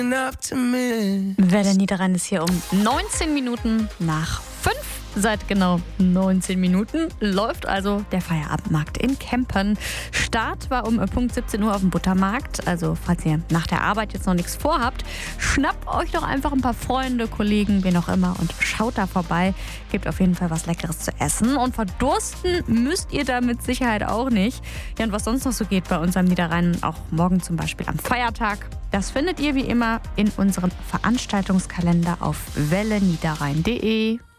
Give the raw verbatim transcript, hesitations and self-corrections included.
Welle Niederrhein ist hier um neunzehn Minuten nach fünf. Seit genau neunzehn Minuten läuft also der Feierabendmarkt in Kempen. Start war um Punkt siebzehn Uhr auf dem Buttermarkt. Also falls ihr nach der Arbeit jetzt noch nichts vorhabt, schnappt euch doch einfach ein paar Freunde, Kollegen, wen auch immer und schaut da vorbei. Gebt auf jeden Fall was Leckeres zu essen. Und verdursten müsst ihr da mit Sicherheit auch nicht. Ja, und was sonst noch so geht bei uns am Niederrhein, auch morgen zum Beispiel am Feiertag, das findet ihr wie immer in unserem Veranstaltungskalender auf welle niederrhein punkt de.